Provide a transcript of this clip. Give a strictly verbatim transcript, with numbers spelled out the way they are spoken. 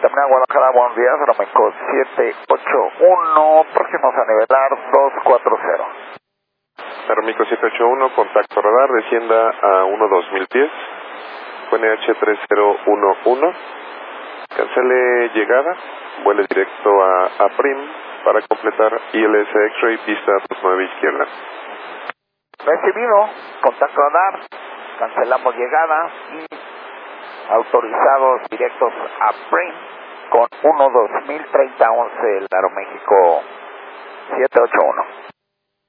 Terminal Guadalajara, buenos días, Aeroméxico siete ocho uno, próximos a nivelar dos cuatro cero. Aeroméxico siete ocho uno, contacto radar, descienda a uno dos mil pies, Q N H tres cero uno uno, cancele llegada, vuele directo a, a Prim para completar I L S X-Ray, pista dos nueve izquierda. Recibido, contacto radar, cancelamos llegada y autorizados directos a Prim con uno dos mil treinta once el Aeroméxico siete ocho uno.